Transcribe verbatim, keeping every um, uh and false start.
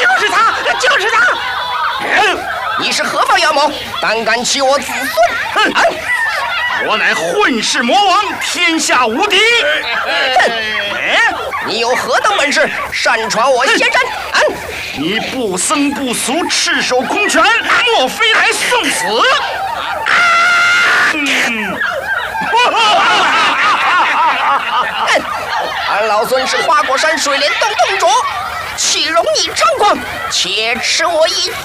就是他，就是他！ 嗯，你是何方妖魔，胆敢欺我子孙？ 哼！ 啊、 我乃混世魔王，天下无敌！ 哼！你有何等本事，擅闯我仙山？啊！ 你不僧不俗，赤手空拳，莫非来送死？嗯， 俺老孙是花果山水帘洞洞主，岂容你猖狂！且吃我一